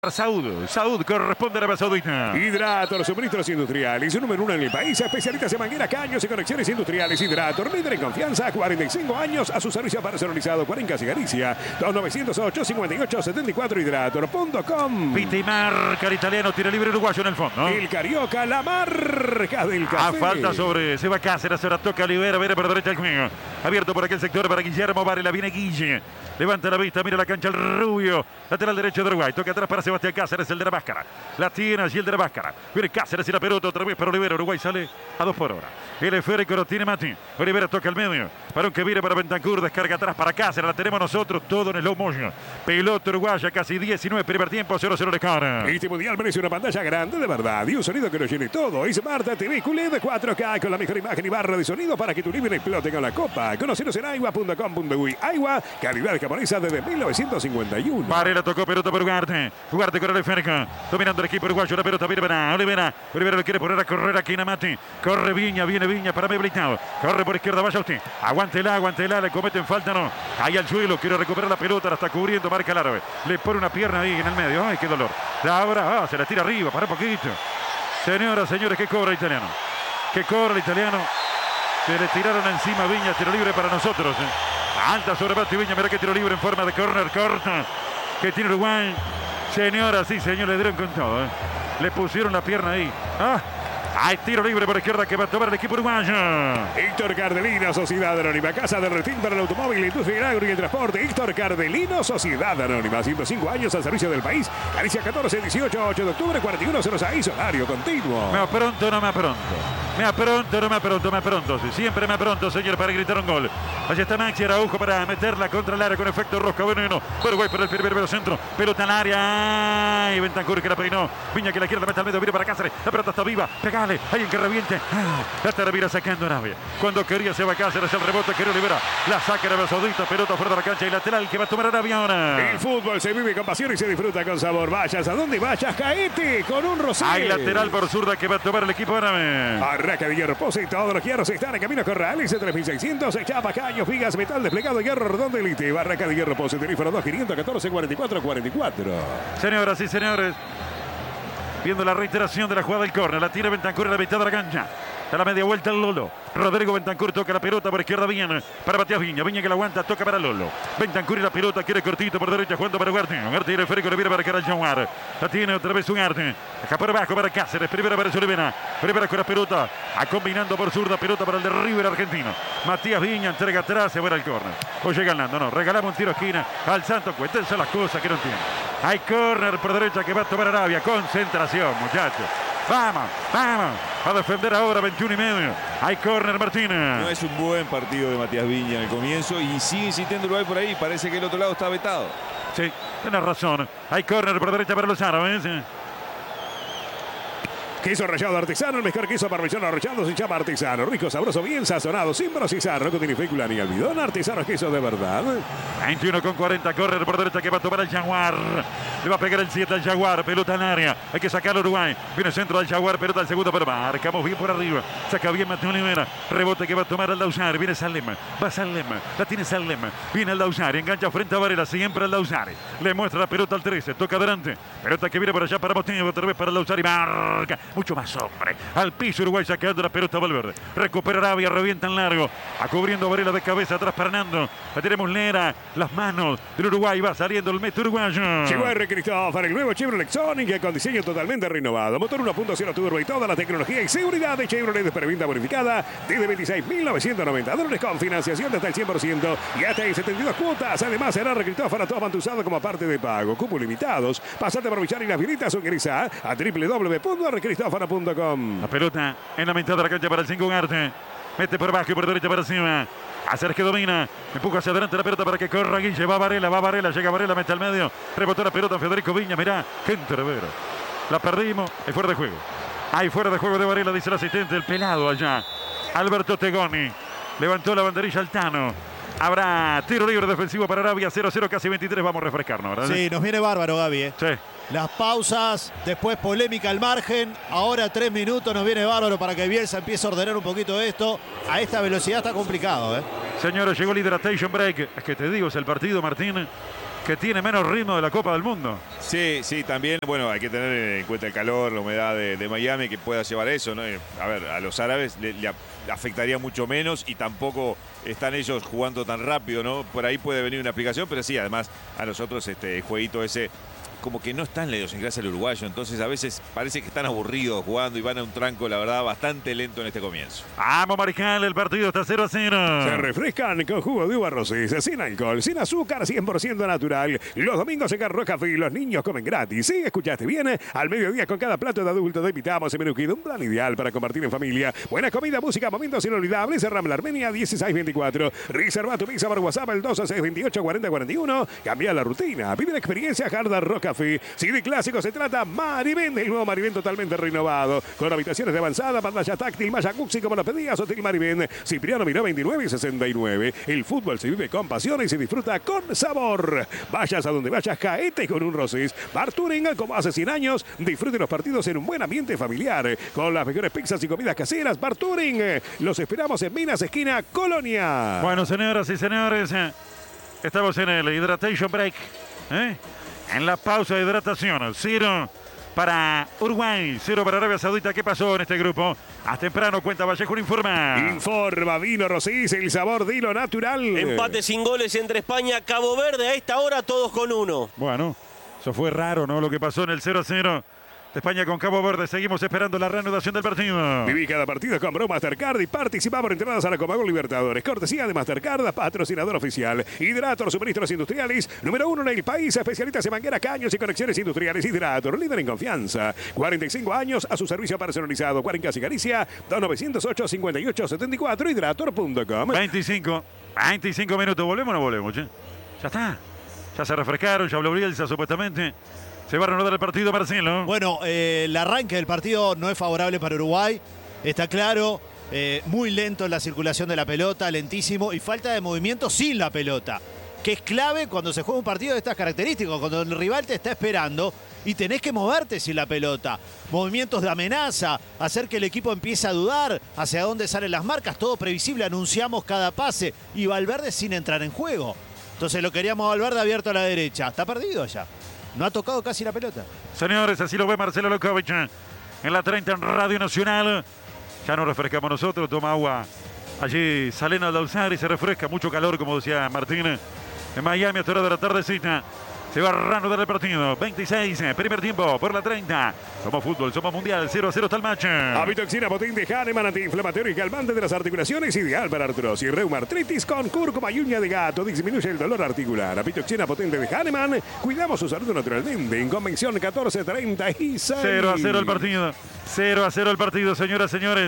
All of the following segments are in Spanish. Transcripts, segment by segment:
Saúd corresponde a Arabia Saudita. Hidrator, suministros industriales, número 1 en el país, especialistas en mangueras, caños y conexiones industriales. Hidrator, líder en confianza, 45 años, a su servicio personalizado, Cuarencas y Galicia. 2908-5874, hidrator.com. Pita y marca el italiano, tira libre uruguayo en el fondo. El carioca, la marca del café. A falta sobre Seba Cáceres, ahora toca Olivera, viene por derecha el juego. Abierto por aquel sector para Guillermo Varela, viene Guille. Levanta la vista, mira la cancha el rubio. Lateral derecho de Uruguay, toca atrás para Sebastián Cáceres, el de la máscara. La tiene allí el de la máscara. Viene Cáceres y la pelota otra vez para Olivera. Uruguay sale a 2 por hora. El esférico lo tiene Mati. Olivera toca al medio. Para un que viene para Bentancur, descarga atrás para Cáceres. La tenemos nosotros, todo en slow motion. Pelota uruguaya, casi 19, primer tiempo, 0-0 de cara. Este mundial merece una pantalla grande de verdad y un sonido que nos llene todo. Smart TV QLED de 4K con la mejor imagen y barra de sonido para que tu living explote con la copa. Conocenos en aiwa.com.uy. Aiwa, calidad japonesa desde 1951. Varela tocó pelota por Ugarte. Ugarte con el esférico. Dominando el equipo uruguayo. La pelota viene para Olivera. Olivera lo quiere poner a correr aquí en Mati. Corre Viña, viene Viña para Meblitado. Corre por izquierda, vaya usted. Aguántela, le cometen falta, no. Ahí al suelo, quiere recuperar la pelota, la está cubriendo, marca el árabe. Le pone una pierna ahí en el medio. Ay, qué dolor. Ahora, se la tira arriba, para un poquito. Señoras, señores, ¿qué cobra el italiano? ¿Qué cobra el italiano? Se le tiraron encima Viña, tiro libre para nosotros. Alta sobre Mati Viña, mira que tiro libre en forma de córner corta. Que tiene Uruguay. Señoras, sí, señor, le dieron con todo. Le pusieron la pierna ahí. Hay tiro libre por izquierda que va a tomar el equipo uruguayo. Héctor Cardelino, Sociedad Anónima, Casa de Refil para el automóvil, industria agro y el transporte. Héctor Cardelino, Sociedad Anónima, 105 años al servicio del país. Galicia 14, 18, 8 de octubre, 4106, horario continuo. Me apronto, no me apronto. Me apronto, no me apronto, me apronto. Sí, siempre me apronto, señor, para gritar un gol. Allí está Maxi Araujo para meterla contra el área con efecto rosca veneno. Uruguay para el primer centro. Pelota al área. Y Bentancur que la peinó. Viña que la quiere, la mete al medio, viene para Cáceres. La pelota está viva. Pegale. Alguien que reviente. La termina sacando Arabia. Cuando quería se va Cáceres, el rebote quería Olivera. La saca Arabia Saudita. Pelota fuera de la cancha y lateral que va a tomar Arabia ahora. El fútbol se vive con pasión y se disfruta con sabor. Vayas a donde vayas, caete con un rosal. Hay lateral por zurda que va a tomar el equipo árabe. Barraca de Hierro Pose, todos los hierros están en Camino Corrales, 3600, chapa, caños, vigas, metal desplegado, hierro redondo elite. Barraca de Hierro Pose, teléfono 2514 4444. Señoras y señores, viendo la reiteración de la jugada del córner, la tira Bentancur en la mitad de la cancha. A la media vuelta el Lolo. Rodrigo Bentancur toca la pelota por izquierda Viña. Para Matías Viña. Viña que la aguanta, toca para Lolo. Bentancur y la pelota quiere cortito por derecha, jugando para Ugarte. Ugarte y el esférico le viene para el Jaguar. La tiene otra vez Ugarte. Acá por abajo para Cáceres. Primera para Olivera. Primera con la pelota. Combinando por zurda. Pelota para el de River argentino. Matías Viña entrega atrás. Se va al córner. O llega ganando. No, regalamos un tiro esquina al Santos. Cuéntense las cosas que no entienden. Hay córner por derecha que va a tomar Arabia. Concentración, muchachos. Vamos, vamos. A defender ahora 21 y medio. Hay córner Martínez. No es un buen partido de Matías Viña en el comienzo y sigue insistiendo Uruguay por ahí. Parece que el otro lado está vetado. Sí, tienes razón. Hay córner por derecha para los árabes. Queso rallado artesano, el mejor queso parmesano arrollado se llama artesano. Rico, sabroso, bien sazonado, sin procesar, no contiene fécula ni almidón. Artesano es queso de verdad. 21 con 40, corre por derecha que va a tomar el Jaguar. Le va a pegar el 7 al Jaguar, pelota en área. Hay que sacarlo Uruguay. Viene centro del Jaguar, pelota al segundo, pero marcamos bien por arriba. Saca bien Mateo Olivera. Rebote que va a tomar al Dausari. Viene Salem, va Salem, la tiene Salem. Viene el Dausari, engancha frente a Varela, siempre el Dausari. Le muestra la pelota al 13, toca adelante. Pelota que viene por allá para Botín, otra vez para el Dausari. Marca. Mucho más hombre. Al piso Uruguay sacando la pelota Valverde. Recupera Arabia, revienta en largo. Cubriendo Varela de cabeza atrás para Nando. La tenemos Lera. Las manos del Uruguay. Va saliendo el metro uruguayo. Llegó R. Cristófaro, el nuevo Chevrolet Sonic con diseño totalmente renovado. Motor 1.0 turbo y toda la tecnología y seguridad de Chevrolet de preventa bonificada desde $26.990 con financiación de hasta el 100% y hasta en 72 cuotas. Además, será R. Cristófaro todo usado como parte de pago. Cupos limitados. Pasate a aprovechar y las habilitas o ingresa a www.rcristófaro.com. La pelota en la mitad de la cancha para el 5 Ugarte. Mete por abajo y por derecha para encima. Hacer que domina. Empuja hacia adelante la pelota para que corra Guille. Va Varela. Llega Varela, mete al medio. Rebotó la pelota Federico Viña. Mirá, qué entrevero. La perdimos. Hay fuera de juego. Hay fuera de juego de Varela, dice el asistente. El pelado allá. Alberto Tegoni. Levantó la banderilla Altano. Habrá tiro libre defensivo para Arabia. 0-0, casi 23. Vamos a refrescarnos, ¿verdad? Sí, nos viene bárbaro, Gaby. Sí. Las pausas, después polémica al margen. Ahora 3 minutos nos viene bárbaro para que Bielsa empiece a ordenar un poquito esto. A esta velocidad está complicado, ¿eh? Señores, llegó el Hydration Break. Es que te digo, es el partido, Martín. que tiene menos ritmo de la Copa del Mundo. Sí, sí, también, bueno, hay que tener en cuenta el calor, la humedad de Miami que pueda llevar eso, ¿no? A ver, a los árabes le afectaría mucho menos y tampoco están ellos jugando tan rápido, ¿no? Por ahí puede venir una explicación, pero sí, además a nosotros el jueguito ese como que no está en la idiosincrasia del uruguayo, entonces a veces parece que están aburridos jugando y van a un tranco, la verdad, bastante lento en este comienzo. Vamos, Mariscal, el partido está 0-0. Se refrescan con jugo de uva Rosés, sin alcohol, sin azúcar, 100% natural. Los domingos en Carro Café y los niños comen gratis. Sí, escuchaste bien, al mediodía con cada plato de adulto te invitamos en Menú Kid, un plan ideal para compartir en familia. Buena comida, música, momentos inolvidables. Rambla Armenia 1624. Reserva tu pizza por WhatsApp el 226284041. Cambia la rutina, vive la experiencia Hard Rock Café. Si de clásico se trata, Marivén, el nuevo Marivén totalmente renovado, con habitaciones de avanzada, pantalla táctil, malla Cuxi como lo pedías, Hotel Marivén, Cipriano Miró 29 y 69. El fútbol se vive con pasión y se disfruta con sabor. Vayas a donde vayas, caete con un Rosés. Bar Touring, como hace 100 años, disfrute los partidos en un buen ambiente familiar, con las mejores pizzas y comidas caseras. Bar Touring, los esperamos en Minas, esquina Colonia. Bueno, señoras y señores, estamos en el Hydration Break. En la pausa de hidratación, 0 para Uruguay, 0 para Arabia Saudita. ¿Qué pasó en este grupo? Hasta temprano, cuenta Vallejo, informa. Informa Vino Rosís, el sabor de lo natural. Empate sin goles entre España y Cabo Verde. A esta hora todos con 1. Bueno, eso fue raro, ¿no? Lo que pasó en el 0-0 de España con Cabo Verde. Seguimos esperando la reanudación del partido. Viví cada partido con Bro Mastercard y participa por entradas a la Comebol Libertadores. Cortesía de Mastercard, patrocinador oficial. Hidrator, suministros industriales. Número 1 en el país. Especialistas en manguera, caños y conexiones industriales. Hidrator, líder en confianza. 45 años a su servicio personalizado. Cuarencas y Galicia. 2908-5874. Hidrator.com. 25 minutos. ¿Volvemos o no volvemos, che? Ya está. Ya se refrescaron, ya habló Bielsa supuestamente. Se va a reanudar el partido, Marcelo. Bueno, el arranque del partido no es favorable para Uruguay. Está claro, muy lento en la circulación de la pelota, lentísimo y falta de movimiento sin la pelota, que es clave cuando se juega un partido de estas características, cuando el rival te está esperando y tenés que moverte sin la pelota. Movimientos de amenaza, hacer que el equipo empiece a dudar hacia dónde salen las marcas, todo previsible, anunciamos cada pase y Valverde sin entrar en juego. Entonces lo queríamos a Valverde abierto a la derecha, está perdido ya. No ha tocado casi la pelota. Señores, así lo ve Marcelo Lokovic en la 30 en Radio Nacional. Ya nos refrescamos nosotros, toma agua. Allí Salena al alzar y se refresca. Mucho calor, como decía Martín. En Miami hasta hora de la tardecita. Se va a reanudar el partido. 26, primer tiempo por la 30. Somos fútbol, somos mundial. 0-0 está el match. Avitoxina potente Hahnemann, antiinflamatorio y calmante de las articulaciones, ideal para artrosis, reumatritis con cúrcuma y uña de gato. Disminuye el dolor articular. Avitoxina potente de Hahnemann. Cuidamos su salud naturalmente. En Convención 1436. 0-0 el partido. 0-0 el partido, señoras y señores.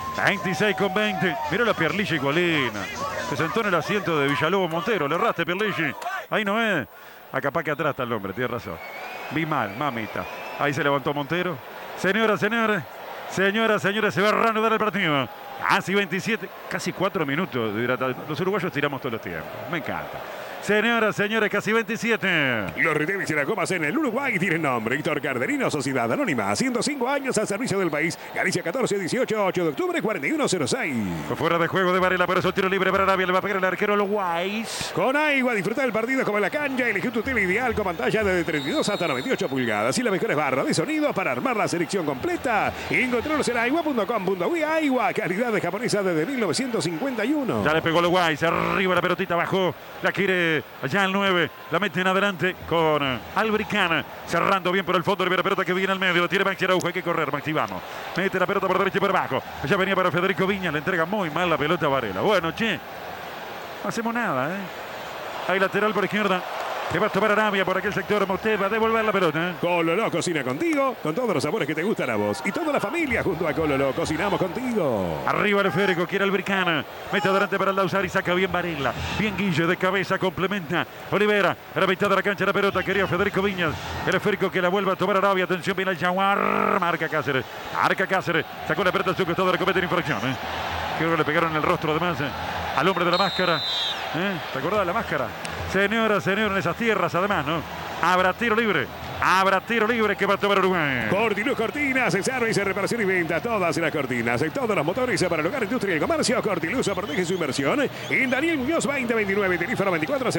26-20. Mirá la Pierluigi igualina. Se sentó en el asiento de Villalobos Montero. Le erraste, Pierluigi. Ahí no es. Acá que atrás está el hombre, tiene razón. Vi mal, mamita. Ahí se levantó Montero. Señoras, señores, se va a reanudar el partido. Casi 27, casi 4 minutos de hidratación. Los uruguayos tiramos todos los tiempos. Me encanta. Señoras, señores, casi 27. Los retailers y las comas en el Uruguay tienen nombre. Héctor Carderino, Sociedad Anónima. 105 años al servicio del país. Galicia 14, 18, 8 de octubre, 4106. Fuera de juego de Varela, pero es un tiro libre para Arabia. Le va a pegar el arquero a los Guays. Con Aigua, disfrutar del partido como en la cancha. Elegí tu tele ideal con pantalla de 32 hasta 98 pulgadas. Y las mejores barras de sonido para armar la selección completa. Encontraros en aigua.com.uy. Aigua, calidad de japonesa desde 1951. Ya le pegó a los Guays. Arriba la pelotita, bajó. La quiere allá el 9. La mete en adelante con Albricana. Cerrando bien por el fondo. La pelota que viene al medio. Lo tiene Maxi Araujo. Hay que correr, Maxi. Vamos. Mete la pelota por derecha y por abajo. Allá venía para Federico Viñas. Le entrega muy mal la pelota a Varela. Bueno, che. No hacemos nada, Hay lateral por izquierda. Que va a tomar Arabia por aquel sector. Moté va a devolver la pelota. Cololó cocina contigo. Con todos los sabores que te gustan a vos. Y toda la familia junto a Cololó. Cocinamos contigo. Arriba el Federico. Quiere Albricana. Mete adelante para el Lauzar y saca bien Varela. Bien Guille de cabeza. Complementa. Olivera. A la mitad de la cancha la pelota. Quería Federico Viñas. El esférico que la vuelve a tomar Arabia. Atención, viene el Jaguar. Marca Cáceres. Sacó la pelota a su costado. Le cometen infracción. Creo que le pegaron en el rostro además al hombre de la máscara. ¿Te acordás de la máscara? Señoras, señores, en esas tierras además, ¿no? Habrá tiro libre Habrá tiro libre que va a tomar Uruguay. Cortiluz Cortinas, servicio, reparación y venta. Todas las cortinas, todos los motores para el hogar, industria y el comercio. Cortiluz protege su inversión. En Daniel Muñoz 2029, teléfono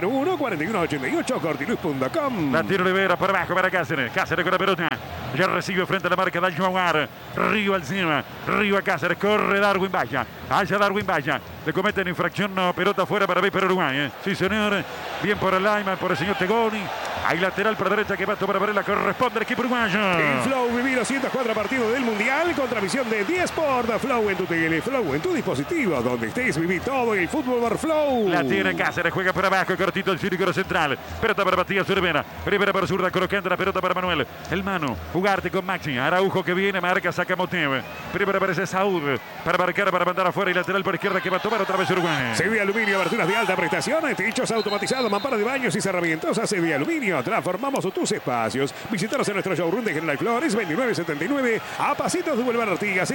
2401-4188, cortiluz.com. La tiro libera por abajo para Cáceres. Cáceres con la pelota. Ya recibe frente a la marca del Jaguar. Río encima. Río Cáceres. Corre Darwin Valla. Allá Darwin Valla. Le cometen infracción. No, pelota fuera para Uruguay. Sí, señor. Bien por el Lyman, por el señor Tegoni. Hay lateral por derecha que va a tomar Varela. Corresponde al equipo uruguayo. En Flow, vivir 204 partidos del Mundial con transmisión de 10 Sport. Flow en tu tele, Flow en tu dispositivo. Donde estés, viví todo el fútbol por Flow. La tiene Cáceres, juega por abajo, cortito el círculo central. Pelota para Matías Rivera. Rivera por zurda, colocando la pelota para Manuel. El mano, jugarte con Maxi. Araujo que viene, marca, saca Moteve. Primero aparece Saúl para marcar, para mandar afuera. Y lateral por izquierda que va a tomar otra vez Uruguay. CD Aluminio, aberturas de alta prestación, techos automatizados, mampara de baños y cerramientos. CD Aluminio, transformamos tus espacios. Visítanos en nuestro showroom de General Flores, 2979, a pasitos de Boulevard Artigas,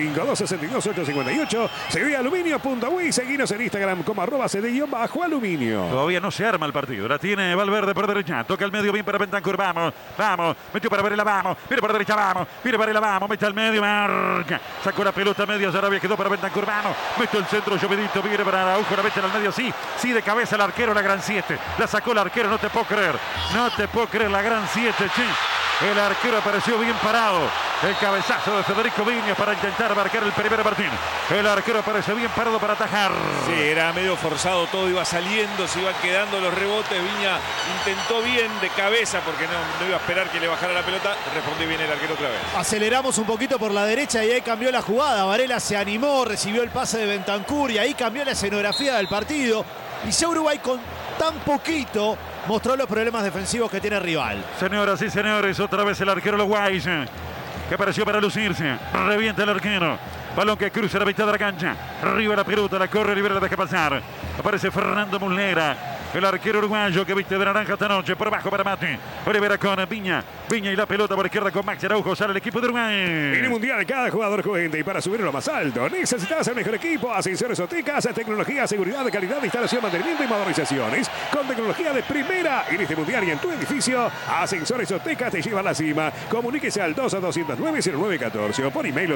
095-262-858. cdaluminio.uy. Seguinos en Instagram como @cd_aluminio. Todavía no se arma el partido. La tiene Valverde por derecha. Toca el medio bien para Bentancur. Vamos. Metió para Varela. Vamos. Mire por derecha. Vamos. Mire Varela. Vamos. Mete al medio. Marca. Sacó la pelota media. Sarabia quedó para Bentancur. Vamos. Metió el centro. Llovedito. Viene para Araujo. La mete en el medio. Sí. Sí, de cabeza el arquero. La gran 7. La sacó el arquero. No te puedo creer. No te puedo creer. La gran 7. El arquero apareció bien parado. El cabezazo de Federico Viñas para intentar marcar el primer Martín. El arquero apareció bien parado para atajar. Sí, era medio forzado todo, iba saliendo, se iban quedando los rebotes. Viña intentó bien de cabeza porque no iba a esperar que le bajara la pelota. Respondió bien el arquero otra vez. Aceleramos un poquito por la derecha y ahí cambió la jugada. Varela se animó, recibió el pase de Bentancur y ahí cambió la escenografía del partido. Y ya Uruguay con tan poquito mostró los problemas defensivos que tiene el rival. Señoras y señores, otra vez el arquero Uruguay que apareció para lucirse. Revienta el arquero. Balón que cruza la mitad de la cancha. Arriba la pelota, la corre, libera, la deja pasar. Aparece Fernando Muslera. El arquero uruguayo que viste de naranja esta noche. Por abajo para Mati. Rivera con Viña. Viña y la pelota por izquierda con Maxi Araujo. Sale el equipo de Uruguay. En el Mundial cada jugador cuenta y para subirlo más alto necesitas el mejor equipo. Ascensores Otecas, tecnología, seguridad, calidad, instalación, mantenimiento y modernizaciones. Con tecnología de primera en este Mundial y en tu edificio. Ascensores Otecas te lleva a la cima. Comuníquese al 229-0914 o por email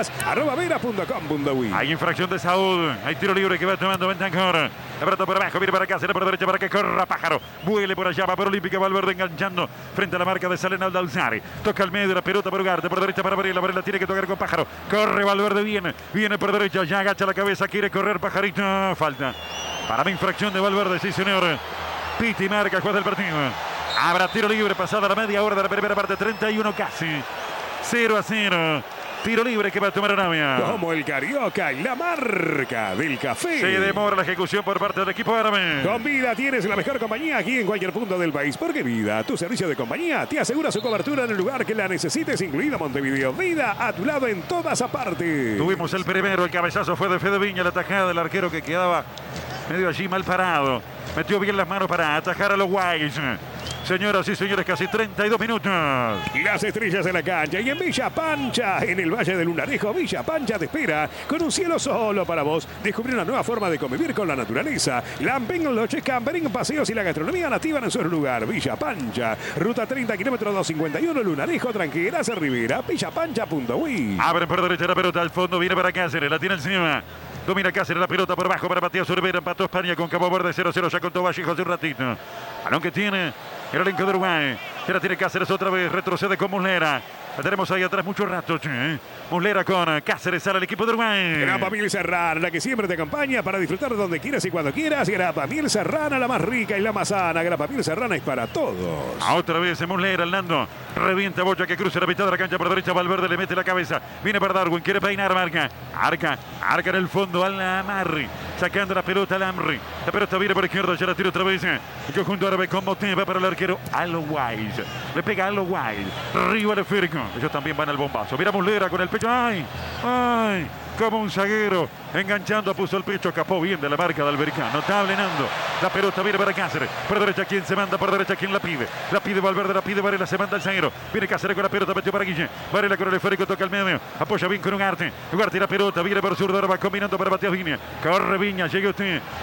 otecas@vera.com.uy. Hay infracción de Saúl. Hay tiro libre que va tomando Bentancur. La pelota por abajo, viene para acá, será por derecha para que corra Pájaro. Vuele por allá, va por Olímpica, Valverde enganchando frente a la marca de Salena Aldalzari. Toca al medio, la pelota por Ugarte, por derecha para Varela. Varela tiene que tocar con Pájaro. Corre Valverde, viene por derecha, ya agacha la cabeza, quiere correr Pajarito. Falta. Para mí infracción de Valverde, sí señor. Piti marca, juez del partido. Habrá tiro libre pasada la media hora de la primera parte, 31 casi. 0-0. Tiro libre que va a tomar Arabia. Como el Carioca y la marca del café. Se demora la ejecución por parte del equipo árabe. Con Vida tienes la mejor compañía aquí en cualquier punto del país. Porque Vida, tu servicio de compañía, te asegura su cobertura en el lugar que la necesites, incluido Montevideo. Vida a tu lado en todas partes. Tuvimos el primero, el cabezazo fue de Fede Viña, la tajada del arquero que quedaba medio allí mal parado. Metió bien las manos para atajar a los Guays. Señoras y señores, casi 32 minutos. Las estrellas de la cancha y en Villa Pancha, en el Valle del Lunarejo, Villa Pancha te espera con un cielo solo para vos. Descubrí una nueva forma de convivir con la naturaleza. Lamping, noches, campering, paseos y la gastronomía nativa en su lugar. Villa Pancha, ruta 30, kilómetro 251, Lunarejo, Tranqueras, Rivera, villapancha.uy. Abren por derecha la pelota, al fondo viene para Cáceres, la tiene encima. Domina Cáceres, la pelota por abajo para Matías Urbera, empató España con Cabo Verde 0-0, ya contó Vallejo hace un ratito. Balón que tiene el elenco de Uruguay. Ya la tiene Cáceres otra vez, retrocede con Muslera. La tenemos ahí atrás mucho rato. Muslera con Cáceres, sale el equipo de Uruguay. Grapa Miel Serrana, la que siempre te acompaña para disfrutar donde quieras y cuando quieras. Grapa Miel Serrana, la más rica y la más sana. Grapa Miel Serrana es para todos. Otra vez Muslera, Hernando. Revienta Bocha que cruza la mitad de la cancha por derecha. Valverde le mete la cabeza. Viene para Darwin, quiere peinar, marca. Arca en el fondo a la Amarri. Sacando la pelota al Amri. La pelota viene por izquierda, ya la tira otra vez. El conjunto árabe con Moteva para el arquero Aloguais. Le pega a Aloguais. Arriba de Férico. Ellos también van al bombazo. Mira Muslera con el pecho. ¡Ay! ¡Ay! Como un zaguero. Enganchando, puso el pecho. Escapó bien de la marca de Albericán. Notable Nando. La pelota viene para Cáceres. Por derecha, ¿quién se manda? Por derecha, ¿quién la pide? La pide Valverde, la pide Varela. Se manda el zaguero. Viene Cáceres con la pelota. Metió para Guille. Varela con el esférico. Toca el medio. Apoya bien con Ugarte. Ugarte y la pelota. Viene por zurdo. Ahora va combinando para Matías Viña. Corre Viña. Llega usted. Llegó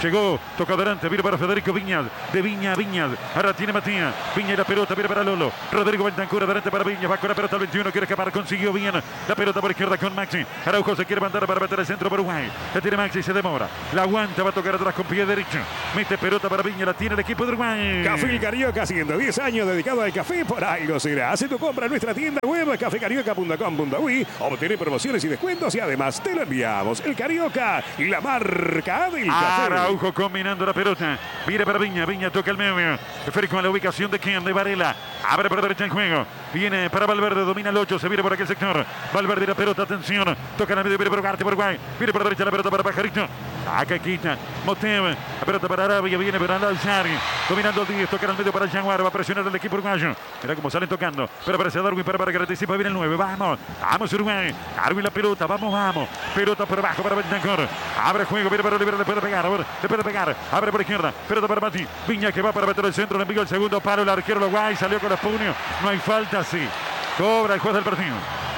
Toca adelante, viene para Federico Viñas. De Viña a Viñas. Ahora tiene Matías. Viña y la pelota, viene para Lolo. Rodrigo Bentancur adelante para Viñas. Va con la pelota al 21. Quiere escapar. Consiguió bien. La pelota por izquierda con Maxi. Araujo se quiere mandar para meter el centro por Uruguay. La tiene Maxi, se demora. La aguanta, va a tocar atrás con pie derecho. Mete pelota para Viña. La tiene el equipo de Uruguay. Café El Carioca, 110 años dedicado al café, por algo será. Hace tu compra en nuestra tienda web cafecarioca.com.uy. Obtiene promociones y descuentos y además te lo enviamos. El Carioca y la marca del café. Araujo combinando la pelota. Viene para Viña. Viña toca el medio. Esférico a la ubicación de Ken, de Varela. Abre por derecha el juego. Viene para Valverde. Domina el 8. Se viene por aquel sector. Valverde la pelota. Atención. Toca en el medio. Viene por Ugarte, por Uruguay. Viene por derecha la pelota para Pajarito. Saca y quita. Motev. La pelota para Arabia. Viene para Alzari. Dominando el 10. Toca en el medio para el Jaguar. Va a presionar el equipo uruguayo. Mira cómo salen tocando. Pero aparece Darwin para que anticipa. Viene el 9. Vamos. Vamos Uruguay. Darwin la pelota. Vamos. Pelota por abajo para Bentancur. Abre juego. Viene para Oliver. Le puede pegar. Le puede pegar. Abre por izquierda. Pelota para Mati. Viña que va para meter el centro. Le envió el segundo palo. El arquero Uruguay salió con los puños. No hay falta. Sí. Cobra el juez del partido.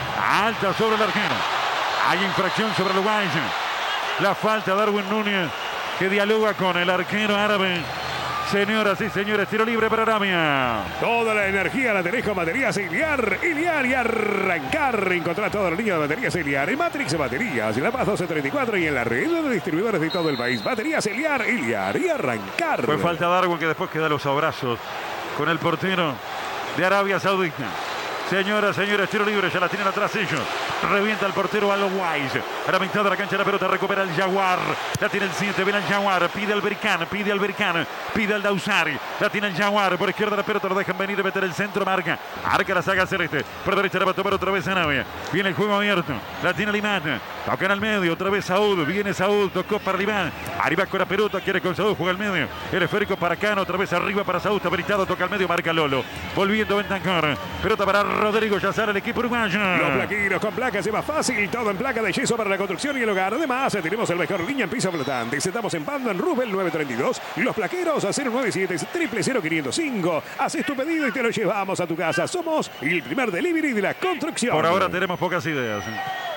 Alta sobre el arquero. Hay infracción sobre el Uruguay. La falta de Darwin Núñez que dialoga con el arquero árabe. Señoras y señores, tiro libre para Arabia. Toda la energía la tenés con baterías Iliar. Iliar y arrancar. Encontrá toda la línea de baterías Iliar en Matrix Baterías, en La Paz 1234 y en la red de distribuidores de todo el país. Baterías Iliar y arrancar. Fue falta Darwin que después queda los abrazos con el portero de Arabia Saudita. Señoras, señores, tiro libre, ya la tienen atrás ellos. Revienta el portero a Wise. A la mitad de la cancha la pelota, recupera el Jaguar. La tiene el 7, viene el Jaguar. Pide al Berkan, pide al Dausari. La tiene el Jaguar. Por izquierda la pelota, lo dejan venir y meter el centro, marca. Arca la saga celeste. Por derecha la va a tomar otra vez Arabia. Viene el juego abierto. La tiene Limán. Toca en el medio, otra vez Saúl. Viene Saúl, tocó para Limán. Arriba con la pelota, quiere con Saúl, juega al medio. El esférico para Cano, otra vez arriba para Saúl. Está habilitado, toca al medio, marca Lolo. Volviendo Bentancur. Pelota para Rodrigo, ya sale el equipo uruguayo. Los plaquinos con placas es más fácil, todo en placa de yeso para la construcción y el hogar. Además, tenemos el mejor línea en piso flotante. Estamos en Pando en Rubel 932 y los plaqueros a 097 505. Haces tu pedido y te lo llevamos a tu casa. Somos el primer delivery de la construcción. Por ahora tenemos pocas ideas.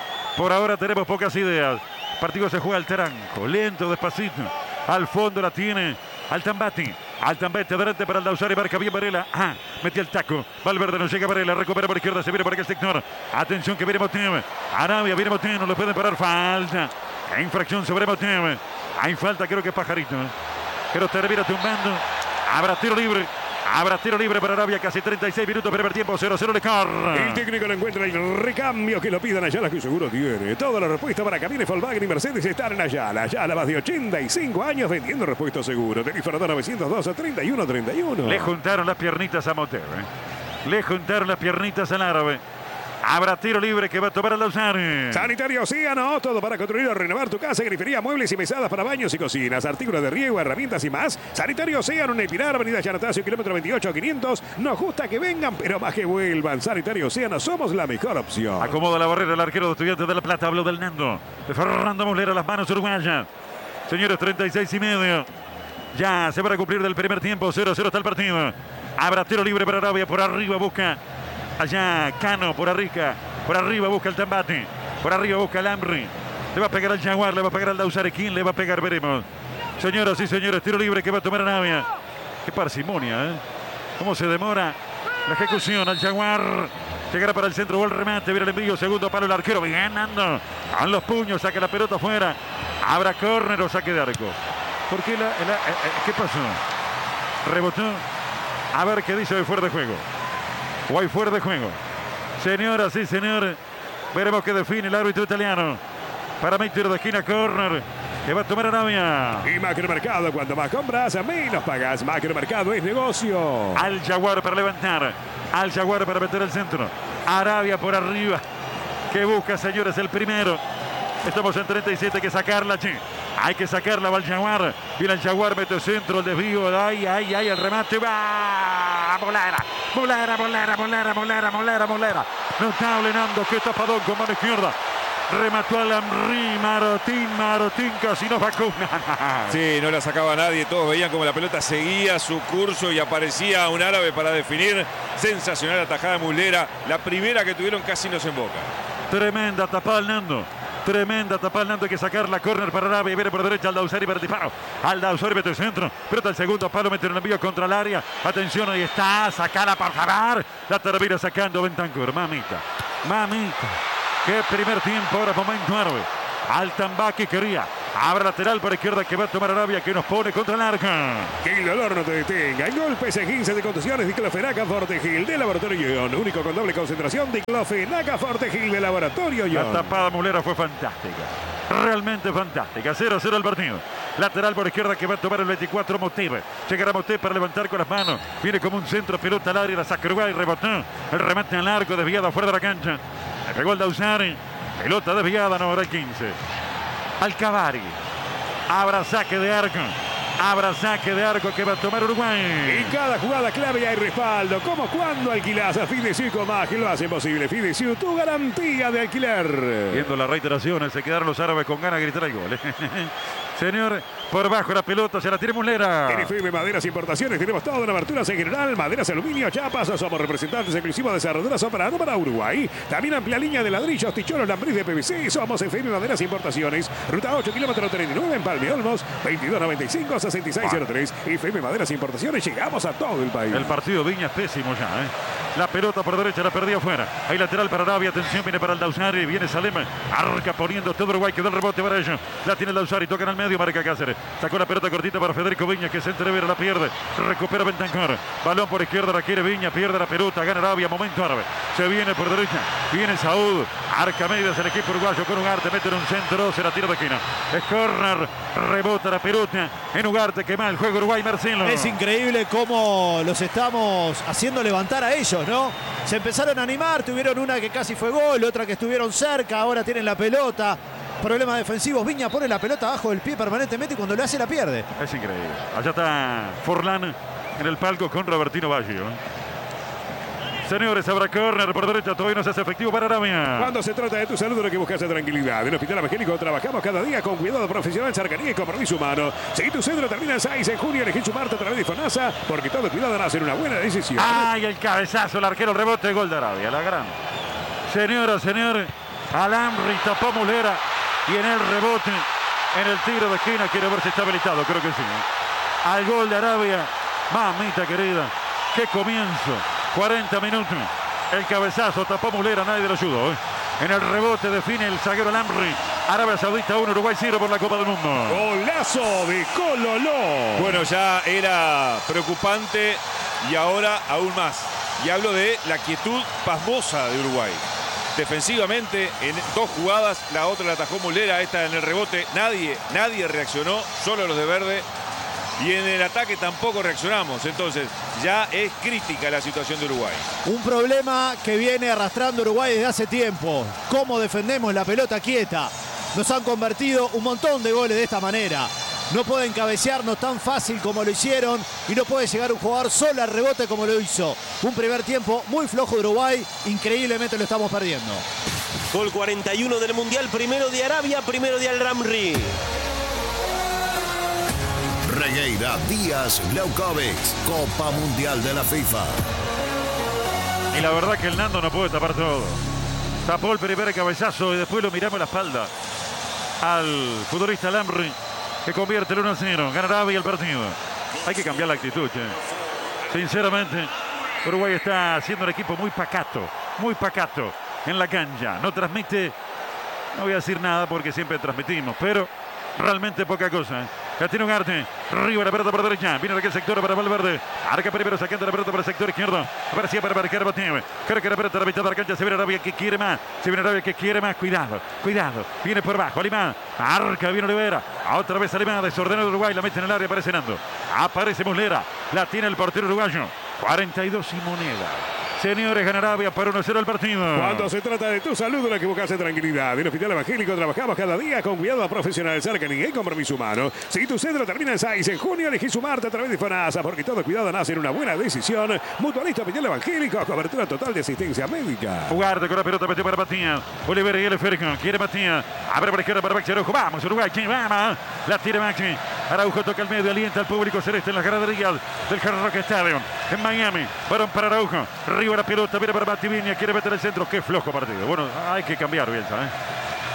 El partido se juega al tranco, lento, despacito. Al fondo la tiene Altambati. Altambati adelante para el Dausari, marca bien Varela. Metió el taco. Valverde no llega a Varela, recupera por izquierda, se viene por aquel sector. Atención que viene Motev. Arabia viene Motev, no le pueden parar. Falta. Infracción sobre Motev. Hay falta, creo que es Pajarito. Pero termina tumbando. Habrá tiro libre para Arabia, casi 36 minutos, primer tiempo, 0-0 le corre. El técnico no encuentra el recambio que lo pidan Ayala, que seguro tiene. Toda la respuesta para camiones Volkswagen y Mercedes están en Ayala. Ayala, más de 85 años vendiendo repuestos seguros. Teléfono 902 31 31. Le juntaron las piernitas a Motev. Le juntaron las piernitas al árabe. Habrá tiro libre que va a tomar el Dausari. Sanitario Océano, todo para construir o renovar tu casa, grifería, muebles y mesadas para baños y cocinas, artículos de riego, herramientas y más. Sanitario Océano en El Pilar, avenida Yanatacio, kilómetro 28 500. Nos gusta que vengan, pero más que vuelvan. Sanitario Océano, somos la mejor opción. Acomoda la barrera el arquero de Estudiantes de La Plata. Habló del Nando. De Fernando Muslera, las manos uruguayas. Señores, 36 y medio. Ya se va a cumplir del primer tiempo. 0-0 está el partido. Habrá tiro libre para Arabia. Por arriba busca allá Cano, por arriba busca el Tambate, por arriba busca el Amri. Le va a pegar al Jaguar, le va a pegar al Dausari. ¿Quién le va a pegar? Veremos. Señoras y señores, tiro libre que va a tomar Arabia. Qué parsimonia, ¿eh? Cómo se demora la ejecución al Jaguar. Llegará para el centro o el remate. Viene el envío, segundo palo el arquero. Bien, Nando. Con los puños, saca la pelota afuera. Habrá córner o saque de arco. ¿Por qué qué pasó? Rebotó. A ver qué dice de fuera de juego. O hay fuera de juego. Señoras y señores, veremos qué define el árbitro italiano. Para mí, tiro de esquina, córner. Que va a tomar Arabia. Y Macromercado, cuando más compras, menos pagas. Macromercado es negocio. Al Jaguar para levantar. Al Jaguar para meter el centro. Arabia por arriba. Que busca, señores, el primero. Estamos en 37, hay que sacarla, che. Hay que sacarla, va el Jaguar. Viene el Jaguar, mete centro, el desvío. Ay, el remate. Va. Molera. Notable Nando, que tapadón con mano izquierda. Remató al Amri, Marotín casi no vacuna. Sí, no la sacaba nadie, todos veían como la pelota seguía su curso y aparecía un árabe para definir. Sensacional atajada de Muslera, la primera que tuvieron casi no se emboca. Tremenda tapada al Nando. Tremenda tapa Nando, hay que sacar la córner para Arabia. Viene por derecha Aldausari para el disparo. Aldausari mete el centro. Pelota el segundo palo, mete un envío contra el área. Atención, ahí está. Sacala por favor. La termina sacando Bentancur. Mamita. Qué primer tiempo. Ahora momento árabe. Altambaki quería. Abra lateral por izquierda que va a tomar Arabia, que nos pone contra el arca. Que el dolor no te detenga. Golpes en 15 de contusiones. Diclofenac Fortegil de Laboratorio Ion. Único con doble concentración. Diclofenac Fortegil de Laboratorio Ion. La tapada Mulera fue fantástica. Realmente fantástica. 0-0 el partido. Lateral por izquierda que va a tomar el 24 Motiv. Llegará Motiv para levantar con las manos. Viene como un centro, pelota al área. La saca Uruguay, rebotó. El remate al arco, desviado afuera de la cancha. Le pegó el Dausari. Pelota desviada, no, ahora el 15. Alcavari. Abra saque de arco. Abra saque de arco que va a tomar Uruguay. En cada jugada clave hay respaldo. Como cuando alquilas a Fidesu con más que lo hace posible. Fidesu, tu garantía de alquiler. Viendo las reiteraciones, se quedaron los árabes con ganas de gritar el gol. Señor, por bajo la pelota, se la tiene Mulera. En FM Maderas Importaciones tenemos todo en aberturas en general, maderas, aluminio, chapas. Somos representantes exclusivos de cerraduras para Uruguay. También amplia línea de ladrillos, ticholos, lambris de PVC. Somos FM Maderas Importaciones. Ruta 8, kilómetro 39 en Palme Olmos. 2295-6603. FM Maderas Importaciones. Llegamos a todo el país. El partido Viña es pésimo ya, La pelota por derecha la perdió afuera. Hay lateral para Arabia. Atención, viene para el Dausari. Viene Salem. Arca poniendo todo Uruguay. Quedó el rebote para ellos. La tiene el Dausari. Toca en el medio. Marca Cáceres. Sacó la pelota cortita para Federico Viña, que se entrevera, la pierde. Recupera Bentancur. Balón por izquierda, la quiere Viña. Pierde la pelota. Gana Arabia. Momento árabe. Se viene por derecha. Viene Saúd. Arca medias el equipo uruguayo con Ugarte. Mete en un centro. Se la tira de esquina. Es corner. Rebota la pelota en Ugarte. Que mal el juego Uruguay, Marcelo. Es increíble cómo los estamos haciendo levantar a ellos, ¿no? Se empezaron a animar. Tuvieron una que casi fue gol. Otra que estuvieron cerca. Ahora tienen la pelota. Problemas defensivos. Viña pone la pelota abajo del pie permanentemente y cuando lo hace la pierde. Es increíble. Allá está Forlán en el palco con Robertino Baggio. Señores, habrá córner por derecha. Todavía no se hace efectivo para Arabia. Cuando se trata de tu salud, lo que buscas es tranquilidad. En el Hospital Evangélico trabajamos cada día con cuidado profesional, cercanía y compromiso humano. Si tu centro termina en 6 en junio, elegí sumarte a través de FONASA, porque todo cuidado nace en una buena decisión. ¡Ay, el cabezazo! El arquero, el rebote, gol de Arabia. La gran. Señora, señor. Alamri tapó Mulera. Y en el rebote, en el tiro de esquina, quiero ver si está habilitado. Creo que sí. Al gol de Arabia. Mamita querida. ¡Qué comienzo! 40 minutos. El cabezazo tapó Mulera, nadie lo ayudó. En el rebote define el zaguero Alamri. Arabia Saudita 1, Uruguay 0 por la Copa del Mundo. Golazo de Cololó. Bueno, ya era preocupante y ahora aún más. Y hablo de la quietud pasmosa de Uruguay. Defensivamente, en 2 jugadas, la otra la atajó Mulera, esta en el rebote. Nadie reaccionó, solo los de verde. Y en el ataque tampoco reaccionamos. Entonces, ya es crítica la situación de Uruguay. Un problema que viene arrastrando Uruguay desde hace tiempo. ¿Cómo defendemos la pelota quieta? Nos han convertido un montón de goles de esta manera. No pueden cabecearnos tan fácil como lo hicieron y no puede llegar un jugador solo al rebote como lo hizo. Un primer tiempo muy flojo de Uruguay, increíblemente lo estamos perdiendo. Gol 41 del Mundial, primero de Arabia, primero de Al-Ramri. Regueira Díaz Glaucovics, Copa Mundial de la FIFA. Y la verdad que el Nando no puede tapar todo. Tapó el primer cabezazo y después lo miramos la espalda al futbolista Alamri, que convierte el 1-0. Gana Arabia el partido. Hay que cambiar la actitud, che. Sinceramente, Uruguay está siendo un equipo muy pacato en la cancha. No transmite, no voy a decir nada porque siempre transmitimos, pero realmente poca cosa. La tiene Ugarte. Arriba la pelota por derecha. Viene de aquel sector para Valverde. Arca primero sacando la pelota para el sector izquierdo. Aparecía para marcar Botín. Creo que la pelota a la mitad de la cancha. Se viene Arabia que quiere más. Cuidado. Viene por bajo. Alimán. Arca, viene Olivera. Otra vez Alimán. Desordenó de Uruguay. La mete en el área. Aparece Nando. Aparece Muslera. La tiene el portero uruguayo. 42 y moneda. Señores, gana Arabia para 1-0 el partido. Cuando se trata de tu salud, lo que buscas es tranquilidad. En el Hospital Evangélico trabajamos cada día con cuidado profesional, cercanía y compromiso humano. Si tu centro termina en 6 en junio, elegí sumarte a través de FONASA, porque todo cuidado nace en una buena decisión. Mutualista Hospital Evangélico, cobertura total de asistencia médica. Ugarte con la pelota, metió para Matías. Olivera y el esférico. Quiere Matías. Abre por la izquierda para Maxi Araujo. Vamos, Uruguay. Vamos. La tira Maxi. Araujo toca el medio, alienta al público celeste en las graderías del Hard Rock Stadium en Miami. Varón para Araujo. Arriba la pelota, viene para Mati Viña. Quiere meter el centro. Qué flojo partido. Bueno, hay que cambiar, Bielsa,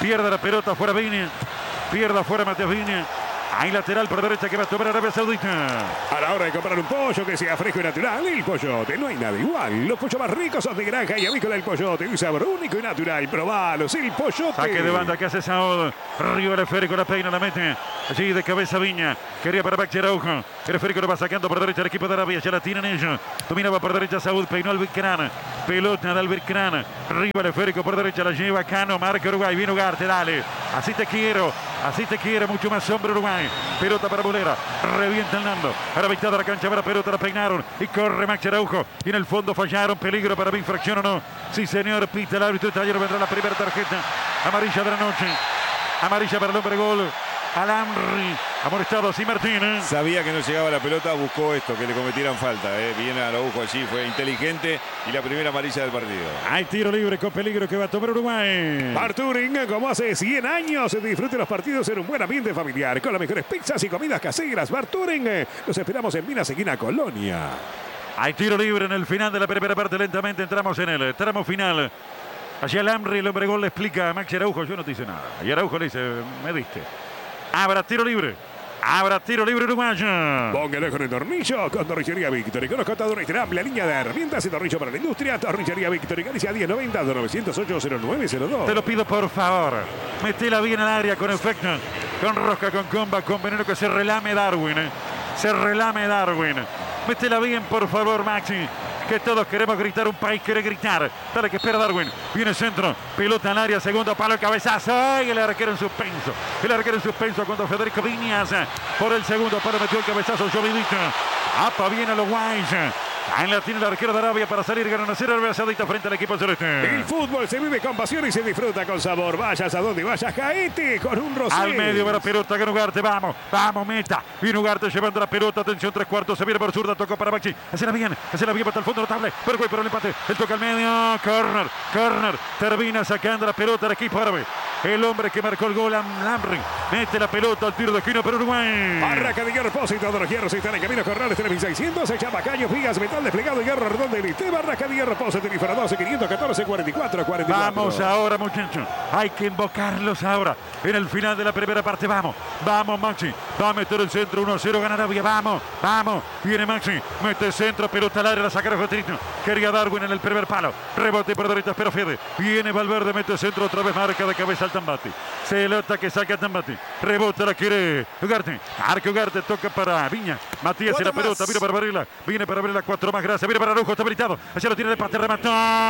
Pierde la pelota fuera Viña. Pierde afuera Matías Viña. Hay lateral por derecha que va a tomar Arabia Saudita. A la hora de comprar un pollo que sea fresco y natural, el Pollote, no hay nada igual. Los pollos más ricos son de granja y avícola del Pollote. Un sabor único y natural. Probalos, el Pollote. Saque de banda que hace Saúl. Río el esférico, la peina, la mete. Allí de cabeza Viña. Quería para Maxi Araujo. El esférico lo va sacando por derecha el equipo de Arabia. Ya la tienen ellos. Dominaba por derecha Saúl. Peinó al Vilcrán. Pelota de Alvircrán. Río el esférico por derecha. La lleva Cano. Marca Uruguay. Viene Ugarte. Dale. Así te quiero. Así te quiere. Mucho más hombre Uruguay. Pelota para Bolera. Revienta el Nando. Ahora mitad de la cancha. Para pelota. La peinaron. Y corre Maxi Araujo. Y en el fondo fallaron. Peligro para infracción o no. Sí, señor. Pita el árbitro. Taller vendrá la primera tarjeta amarilla de la noche. Amarilla para el hombre gol. Alamri. Amonestado así Martínez. Sabía que no llegaba la pelota, buscó esto, que le cometieran falta. Bien Araujo allí, fue inteligente y la primera amarilla del partido. Hay tiro libre con peligro que va a tomar Uruguay. Barturing, como hace 100 años, disfrute los partidos en un buen ambiente familiar con las mejores pizzas y comidas caseras. Barturing, los esperamos en Minas Esquina Colonia. Hay tiro libre en el final de la primera parte. Lentamente entramos en el tramo final. Allí Alamri, el hombre gol, le explica a Maxi Araujo: yo no te hice nada. Y Araujo le dice: me diste. Habrá tiro libre. Habrá tiro libre uruguayo. Póngale con el tornillo con Tornillería Victory. Con los contadores de amplia línea de herramientas y tornillo para la industria. Tornillería Victory. Galicia 1090 908 0902. Te lo pido por favor. Metela bien al área con efecto. Con rosca, con comba, con veneno que se relame Darwin. Se relame Darwin. Métela bien por favor Maxi. Que todos queremos gritar, un país quiere gritar. Dale que espera Darwin. Viene centro. Pelota al área. Segundo palo, el cabezazo. ¡Ay! El arquero en suspenso. El arquero en suspenso cuando Federico Viñas por el segundo palo metió el cabezazo. Jovidito. Apa bien a los guays. Ahí la tiene el arquero de Arabia para salir. Ganan a 0 Arabia Saudita frente al equipo celeste. El fútbol se vive con pasión y se disfruta con sabor. Vayas a donde vayas, caete con un rosé. Al medio va la pelota, gana Ugarte, vamos, vamos, meta. Viene Ugarte llevando la pelota, atención, 3/4, se viene por zurda, tocó para Maxi. Hacela bien hasta el fondo notable. Paraguay por el empate, el toca al medio, corner, termina sacando la pelota al equipo árabe. El hombre que marcó el gol, Alamri, mete la pelota al tiro de esquina para Uruguay. Barraca de Hierro, Pósito de los Hierros, están en camino Corrales 3600, se llama Caños, Vigas, Metal Desplegado y Hierro Redondo de Elite. Barraca de Hierro, Pósito, Teléfono 12 514 44 44. Vamos ahora, muchachos, hay que invocarlos ahora en el final de la primera parte. Vamos Maxi, va a meter el centro, 1-0, gana Arabia, vamos, viene Maxi, mete el centro, pelota al área, la saca Jotrito, quería Darwin en el primer palo, rebote por derecha, pero Fede, viene Valverde, mete el centro, otra vez marca de cabeza al Tambati, se lota que saca Tambati, rebota, la quiere Ugarte, arca Ugarte, toca para Viña, Matías y la pelota, viene para abrirla, 4 más, gracias, viene para Araujo, está habilitado, allá lo tiene de empate, remató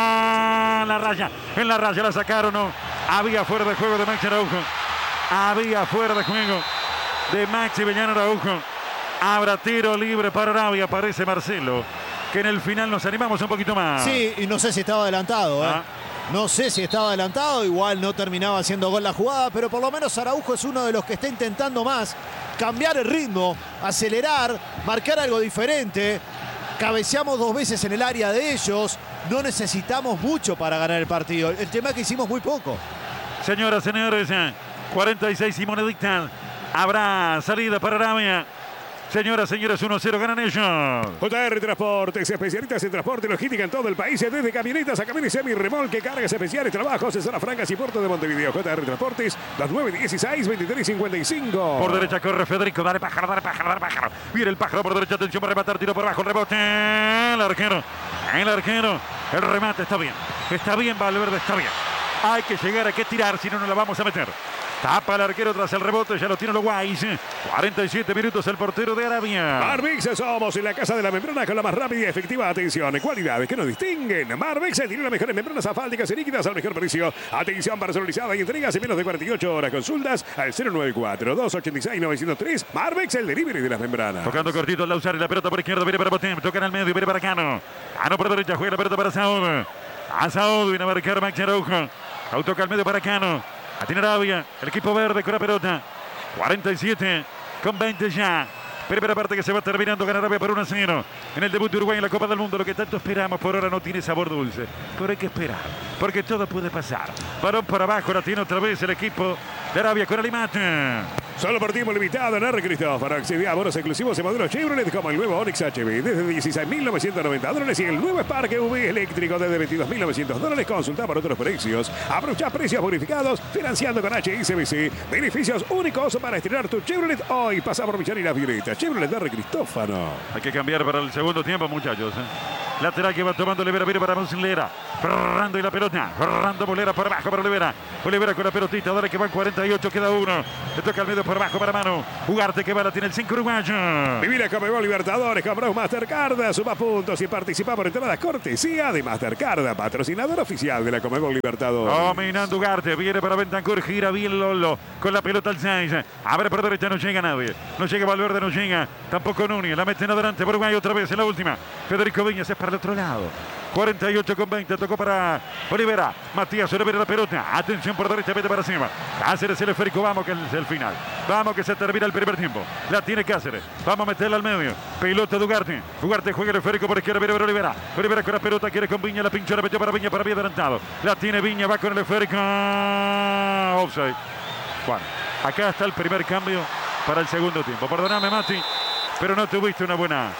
en la raya la sacaron, no, había fuera de juego de Maxi Araujo. Había fuera de juego de Maxi Araujo. Habrá tiro libre para Arabia, parece Marcelo, que en el final nos animamos un poquito más. Sí, y no sé si estaba adelantado. No sé si estaba adelantado, igual no terminaba haciendo gol la jugada, pero por lo menos Araujo es uno de los que está intentando más cambiar el ritmo, acelerar, marcar algo diferente. Cabeceamos 2 veces en el área de ellos, no necesitamos mucho para ganar el partido. El tema es que hicimos muy poco. Señoras, señores, 46 y moneditas. Habrá salida para Arabia. Señoras, señores, 1-0 ganan ellos. JR Transportes, especialistas en transporte y logística en todo el país, desde camionetas a camiones semi-remolque, cargas especiales, trabajos en Zona Francas y Puerto de Montevideo. JR Transportes, 2916-2355. Por derecha corre Federico, dale pájaro. Viene el pájaro por derecha, atención para rematar, tiro por abajo, rebote. El arquero, el remate está bien, Valverde está bien. Hay que llegar, hay que tirar, si no, no la vamos a meter. Tapa el arquero tras el rebote, ya lo tiene los guays. 47 minutos el portero de Arabia. Marbix, somos en la casa de la membrana con la más rápida y efectiva atención. Cualidades que nos distinguen. Marbix tiene las mejores membranas asfálticas y líquidas al mejor precio. Atención personalizada y entregas en menos de 48 horas. Consultas al 094-286-903. Marbix, el delivery de las membranas. Tocando cortito al Lausar y la pelota por izquierda, viene para Botem, tocan al medio, viene para Cano. Cano por derecha, juega la pelota para Saúl. A Saúl viene a marcar Maxi Araujo. Toca al medio para Cano. A tiene Arabia, el equipo verde con la pelota. 47 con 20 ya. Primera parte que se va terminando, gana Arabia por 1-0. En el debut de Uruguay en la Copa del Mundo, lo que tanto esperamos por ahora no tiene sabor dulce. Pero hay que esperar, porque todo puede pasar. Balón por abajo, la tiene otra vez el equipo de Arabia con Alimate. Solo por tiempo limitado en R. Cristófano. Accede a bonos exclusivos en modelos Chevrolet como el nuevo Onix HB desde $16.990 y el nuevo Spark EV eléctrico desde $22.900. Consulta por otros precios. Aprovecha precios bonificados financiando con HSBC. Beneficios únicos para estrenar tu Chevrolet hoy. Pasa por Millán y las Violetas. Chevrolet de R. Cristófano. Hay que cambiar para el segundo tiempo, muchachos. Lateral que va tomando Olivera, viene para Muslera. Ferrando y la pelota. Ferrando Bolera por abajo para Olivera. Olivera con la pelotita. Dale que van 48, queda uno. Le toca al medio por abajo para Manu. Ugarte que va, la tiene el 5 uruguayo. Vivir la Conmebol Libertadores con Brau Mastercard. Suma puntos y participa por entradas cortesía de Mastercard, patrocinador oficial de la Conmebol Libertadores. Dominando Ugarte. Viene para Bentancur. Gira bien Lolo. Con la pelota al 6. Abre por derecha. No llega nadie. No llega Valverde. No llega. Tampoco Núñez. La meten adelante por Uruguay otra vez en la última. Federico Viñas es para el otro lado. 48,20. Tocó para Olivera. Matías Olivera la pelota. Atención por derecha. Vete para encima. Cáceres el esférico. Vamos que es el final. Vamos que se termina el primer tiempo. La tiene Cáceres. Vamos a meterla al medio. Pelota de Ugarte. Ugarte juega el esférico por izquierda. Viene para Olivera. Olivera con la pelota. Quiere con Viña. La pinchó. La metió para Viña. Para bien adelantado. La tiene Viña. Va con el esférico. Offside. Bueno, acá está el primer cambio para el segundo tiempo. Perdóname, Mati, pero no tuviste una buena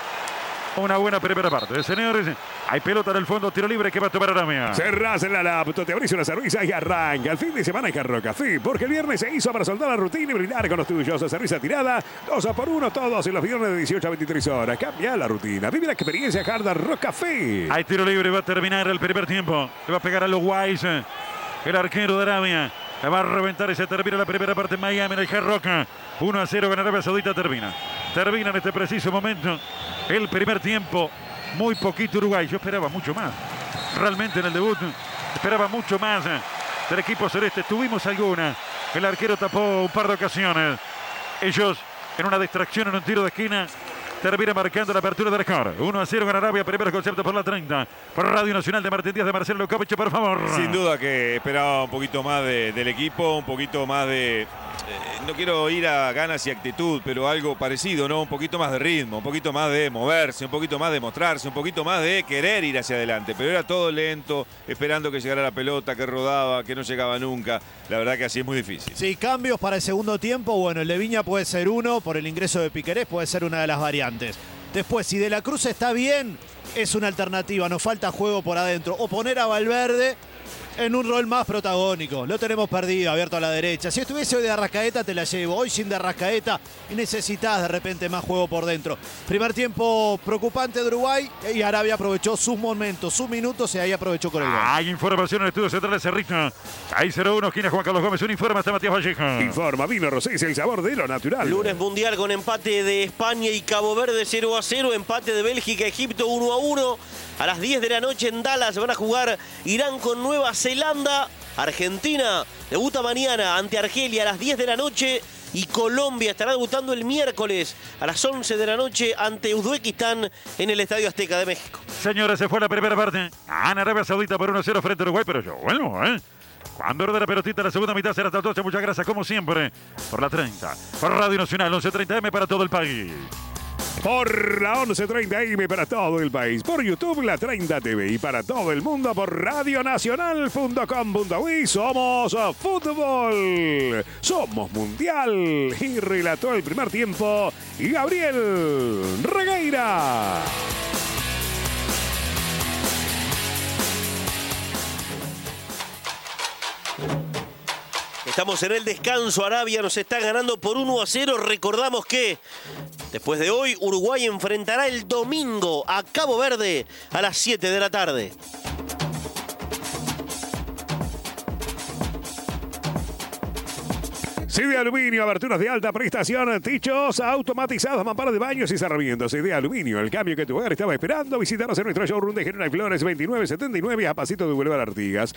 primera parte. Señores, hay pelota en el fondo, tiro libre que va a tomar Aramea. Cerrás en la laptop, te abrís una cerveza y arranca el fin de semana en Carro Café, porque el viernes se hizo para soltar la rutina y brindar con los tuyos. Cerveza tirada, 2 por 1 todos en los viernes de 18 a 23 horas. Cambia la rutina, vive la experiencia Hard Rock Café. Hay tiro libre, va a terminar el primer tiempo. Le va a pegar a los Guays, el arquero de Arabia. Le va a reventar y se termina la primera parte en Miami, en el Hard Rock. 1-0 con Arabia Saudita, termina en este preciso momento el primer tiempo. Muy poquito Uruguay, yo esperaba mucho más. Realmente en el debut esperaba mucho más del equipo celeste. Tuvimos alguna. El arquero tapó un par de ocasiones. Ellos en una distracción, en un tiro de esquina, termina marcando la apertura del score. 1-0 con Arabia, primer concepto por la 30. Por Radio Nacional de Martín Díaz de Marcelo Lukovic, por favor. Sin duda que esperaba un poquito más del equipo, un poquito más de... no quiero ir a ganas y actitud, pero algo parecido, ¿no? Un poquito más de ritmo, un poquito más de moverse, un poquito más de mostrarse, un poquito más de querer ir hacia adelante. Pero era todo lento, esperando que llegara la pelota, que rodaba, que no llegaba nunca. La verdad que así es muy difícil. Sí, cambios para el segundo tiempo. Bueno, el de Viña puede ser uno, por el ingreso de Piquerés puede ser una de las variantes. Después, si De la Cruz está bien, es una alternativa, nos falta juego por adentro. O poner a Valverde en un rol más protagónico. Lo tenemos perdido, abierto a la derecha. Si estuviese hoy de Arrascaeta, te la llevo. Hoy sin de Arrascaeta y necesitas de repente más juego por dentro. Primer tiempo preocupante de Uruguay y Arabia aprovechó sus momentos, sus minutos y ahí aprovechó con el gol. Hay información en el estudio central de Cerrito. Hay 0-1, esquina Juan Carlos Gómez. Un informe hasta Matías Vallejo. Informa Vino Rosés, el sabor de lo natural. Lunes mundial con empate de España y Cabo Verde 0-0. Empate de Bélgica, Egipto 1-1. A las 10 de la noche en Dallas van a jugar Irán con Nueva Zelanda. Argentina debuta mañana ante Argelia a las 10 de la noche. Y Colombia estará debutando el miércoles a las 11 de la noche ante Uzbekistán en el Estadio Azteca de México. Señores, se fue la primera parte. Gana Arabia Saudita por 1-0 frente a Uruguay, pero yo vuelvo, Cuando orde la pelotita, la segunda mitad será hasta el 12. Muchas gracias, como siempre, por la 30. Por Radio Nacional, 11:30 para todo el país. Por la 11:30 para todo el país. Por YouTube, la 30 TV. Y para todo el mundo por radionacional.com.uy. Somos fútbol. Somos mundial. Y relató el primer tiempo Gabriel Regueira. Estamos en el descanso. Arabia nos está ganando por 1-0. Recordamos que después de hoy, Uruguay enfrentará el domingo a Cabo Verde a las 7 de la tarde. CD Aluminio, aberturas de alta prestación, techos automatizados, mamparas de baños y cerramientos. CD Aluminio, el cambio que tu hogar estaba esperando. Visítanos en nuestro showroom de General Flores 2979 a pasito de Boulevard Artigas.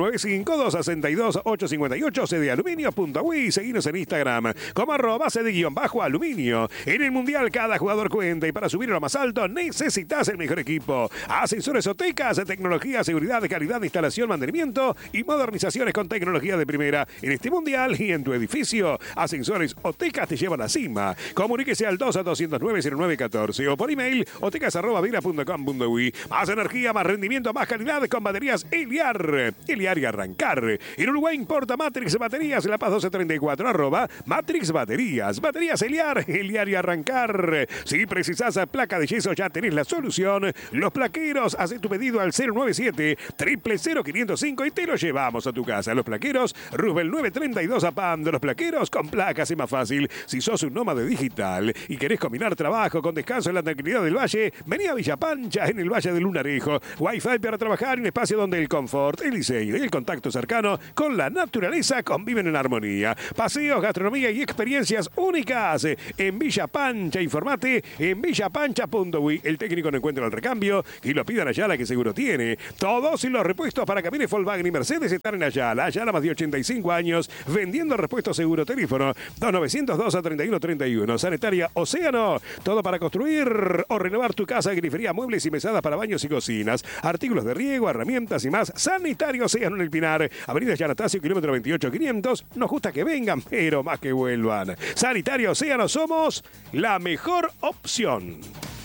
095-262-858 cdaluminio.uy. Seguinos en Instagram como @CD_aluminio. En el Mundial cada jugador cuenta y para subir a lo más alto necesitas el mejor equipo. Ascensores Otecas, tecnología, seguridad, calidad, instalación, mantenimiento y modernizaciones con tecnología de primera en este Mundial y en tu edificio precio. Ascensores Otecas te llevan a la cima. Comuníquese al 2-209-0914 o por email otecas@vira.com.uy. Más energía, más rendimiento, más calidad con baterías Eliar. Eliar y arrancar. En Uruguay importa Matrix Baterías, La Paz 1234, @Matrix Baterías. Baterías Eliar, Eliar y arrancar. Si precisas placa de yeso, ya tenés la solución. Los Plaqueros, haz tu pedido al 097-000-505 y te lo llevamos a tu casa. Los Plaqueros, Roosevelt 932 a Pando. Los Plaqueros con placas es más fácil. Si sos un nómade digital y querés combinar trabajo con descanso en la tranquilidad del valle, vení a Villa Pancha, en el Valle del Lunarejo. Wi-Fi para trabajar en un espacio donde el confort, el diseño y el contacto cercano con la naturaleza conviven en armonía. Paseos, gastronomía y experiencias únicas en Villa Pancha. Informate en villapancha.uy. El técnico no encuentra el recambio y lo pidan a Ayala, que seguro tiene. Todos los repuestos para camiones Volkswagen y Mercedes están en Ayala. Ayala, más de 85 años vendiendo repuestos seguro. Teléfono 2902-3131. Sanitaria Océano. Todo para construir o renovar tu casa. Grifería, muebles y mesadas para baños y cocinas. Artículos de riego, herramientas y más. Sanitario Océano en el Pinar. Avenida Yanatacio, kilómetro 28-500. Nos gusta que vengan, pero más que vuelvan. Sanitario Océano, somos la mejor opción.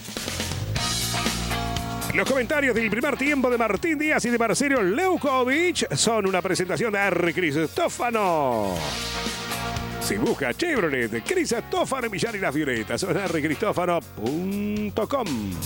Los comentarios del primer tiempo de Martín Díaz y de Marcelo Leukovic son una presentación de R. Cristófano. Si busca Chevrolet, Cristófano en Millán y Las Violetas, son rcristofano.com.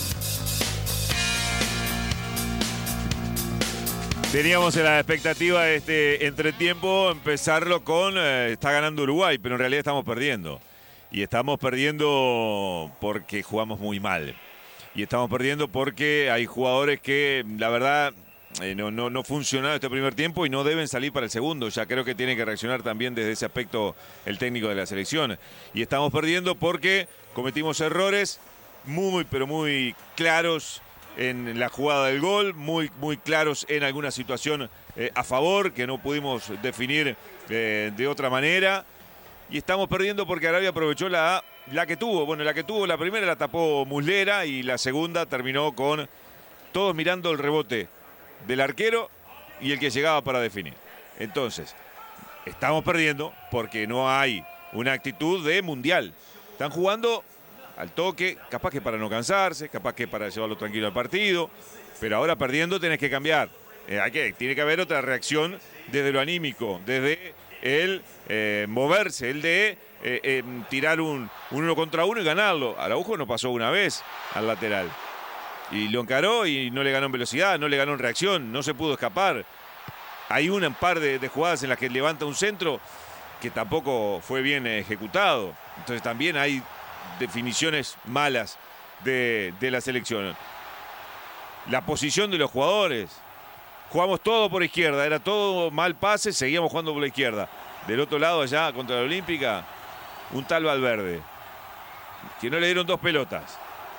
Teníamos en la expectativa de este entretiempo empezarlo con está ganando Uruguay, pero en realidad estamos perdiendo. Y estamos perdiendo porque jugamos muy mal. Y estamos perdiendo porque hay jugadores que, la verdad, no funcionaron este primer tiempo y no deben salir para el segundo. Ya creo que tiene que reaccionar también desde ese aspecto el técnico de la selección. Y estamos perdiendo porque cometimos errores muy, pero muy claros en la jugada del gol, muy claros en alguna situación a favor, que no pudimos definir de otra manera. Y estamos perdiendo porque Arabia aprovechó la que tuvo. Bueno, la que tuvo, la primera la tapó Muslera y la segunda terminó con todos mirando el rebote del arquero y el que llegaba para definir. Entonces, estamos perdiendo porque no hay una actitud de mundial. Están jugando al toque, capaz que para no cansarse, capaz que para llevarlo tranquilo al partido, pero ahora perdiendo tenés que cambiar. Tiene que haber otra reacción desde lo anímico, desde el moverse, el de tirar un 1 contra 1 y ganarlo. Araujo no pasó una vez al lateral. Y lo encaró y no le ganó en velocidad, no le ganó en reacción, no se pudo escapar. Hay un par de jugadas en las que levanta un centro que tampoco fue bien ejecutado. Entonces también hay definiciones malas de la selección. La posición de los jugadores. Jugamos todo por izquierda, era todo mal pase, seguíamos jugando por la izquierda. Del otro lado allá contra la Olímpica, un tal Valverde, que no le dieron 2 pelotas.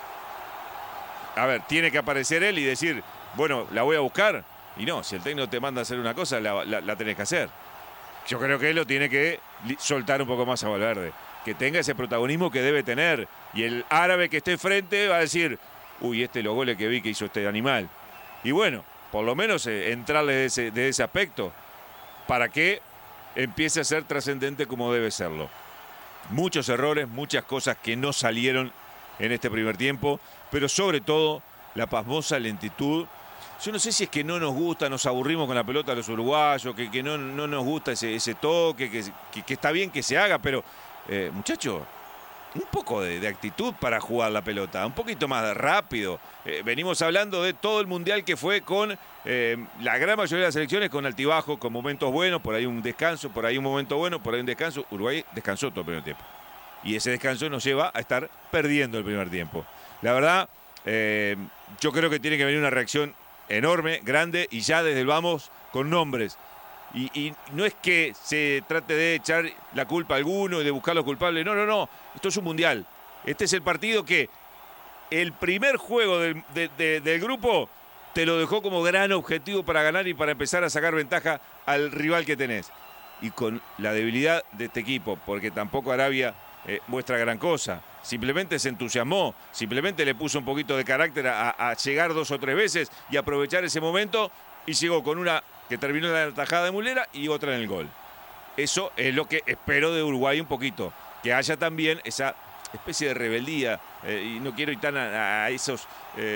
A ver, tiene que aparecer él y decir, bueno, la voy a buscar. Y no, si el técnico te manda a hacer una cosa, la tenés que hacer. Yo creo que él lo tiene que soltar un poco más a Valverde, que tenga ese protagonismo que debe tener. Y el árabe que esté enfrente va a decir, uy, los goles que vi que hizo este animal. Y bueno, por lo menos entrarle de ese aspecto para que empiece a ser trascendente como debe serlo. Muchos errores, muchas cosas que no salieron en este primer tiempo, pero sobre todo la pasmosa lentitud. Yo no sé si es que no nos gusta, nos aburrimos con la pelota de los uruguayos, que no nos gusta ese toque, que está bien que se haga, pero muchachos, un poco de actitud para jugar la pelota, un poquito más de rápido. Venimos hablando de todo el mundial que fue con la gran mayoría de las selecciones con altibajos, con momentos buenos, por ahí un descanso, por ahí un momento bueno, por ahí un descanso. Uruguay descansó todo el primer tiempo. Y ese descanso nos lleva a estar perdiendo el primer tiempo. La verdad, yo creo que tiene que venir una reacción enorme, grande, y ya desde el vamos con nombres. Y no es que se trate de echar la culpa a alguno y de buscar los culpables. No. Esto es un mundial. Este es el partido que el primer juego del grupo te lo dejó como gran objetivo para ganar y para empezar a sacar ventaja al rival que tenés. Y con la debilidad de este equipo, porque tampoco Arabia muestra gran cosa. Simplemente se entusiasmó, simplemente le puso un poquito de carácter a llegar 2 o 3 veces y aprovechar ese momento, y llegó con una que terminó en la tajada de Muslera y otra en el gol. Eso es lo que espero de Uruguay un poquito, que haya también esa especie de rebeldía, y no quiero ir tan a esos